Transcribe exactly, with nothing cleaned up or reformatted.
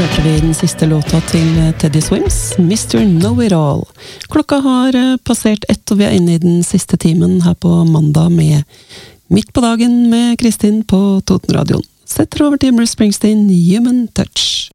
hørte vi den siste låta til Teddy Swims, mister Know-It-All. Klokka har passert ett, og vi er inne i den siste timen her på mandag med Midt på dagen med Kristin på Totenradioen. Setter over til Bruce Springsteen, Human Touch.